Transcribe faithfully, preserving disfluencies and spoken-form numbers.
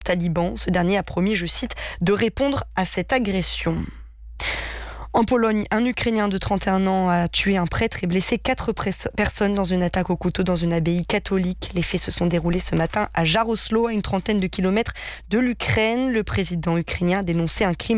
taliban. Ce dernier a promis, je cite, de répondre à cette agression. En Pologne, un Ukrainien de trente et un ans a tué un prêtre et blessé quatre personnes dans une attaque au couteau dans une abbaye catholique. Les faits se sont déroulés ce matin à Jarosław, à une trentaine de kilomètres de l'Ukraine. Le président ukrainien a dénoncé un crime